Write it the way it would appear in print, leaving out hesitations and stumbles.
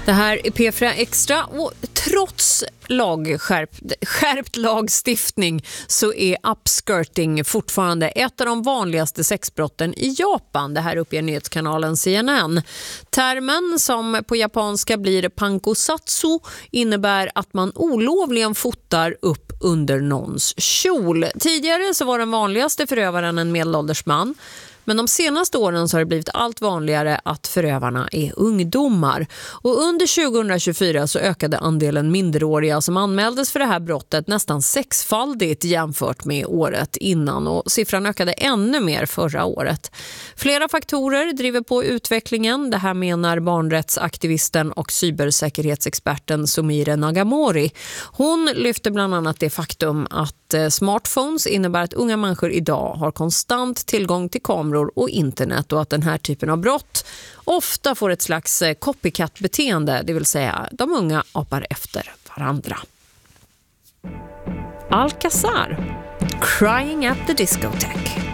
Det här är P4 Extra och trots skärpt lagstiftning så är upskirting fortfarande ett av de vanligaste sexbrotten i Japan. Det här uppger nyhetskanalen CNN. Termen som på japanska blir pankosatsu innebär att man olovligen fotar upp under någons kjol. Tidigare så var den vanligaste förövaren en medelålders man. Men de senaste åren så har det blivit allt vanligare att förövarna är ungdomar. Och under 2024 så ökade andelen minderåriga som anmäldes för det här brottet nästan sexfaldigt jämfört med året innan. Och siffran ökade ännu mer förra året. Flera faktorer driver på utvecklingen. Det här menar barnrättsaktivisten och cybersäkerhetsexperten Sumire Nagamori. Hon lyfter bland annat det faktum att smartphones innebär att unga människor idag har konstant tillgång till kameror och internet och att den här typen av brott ofta får ett slags copycat-beteende, det vill säga de unga apar efter varandra. Alcazar, Crying at the Discotheque.